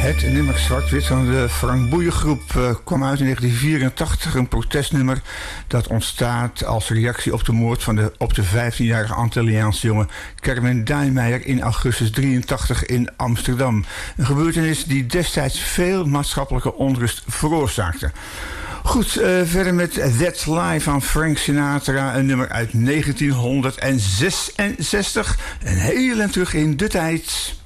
Het nummer Zwart-Wit van de Frank Boeien groep kwam uit in 1984. Een protestnummer dat ontstaat als reactie op de moord op de 15-jarige Antilliaanse jongen Kerwin Dijnmeijer in augustus 83 in Amsterdam. Een gebeurtenis die destijds veel maatschappelijke onrust veroorzaakte. Goed, verder met That's Life van Frank Sinatra, een nummer uit 1966. Een heel en terug in de tijd.